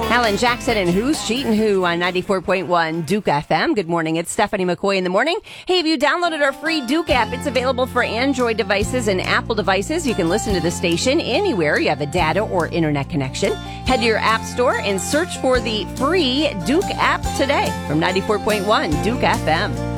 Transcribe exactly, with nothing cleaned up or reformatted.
Alan Jackson and Who's Cheating Who on ninety-four point one Duke F M. Good morning. It's Stephanie McCoy in the morning. Hey, have you downloaded our free Duke app? It's available for Android devices and Apple devices. You can listen to the station anywhere you have a data or internet connection. Head to your app store and search for the free Duke app today from ninety-four point one Duke F M.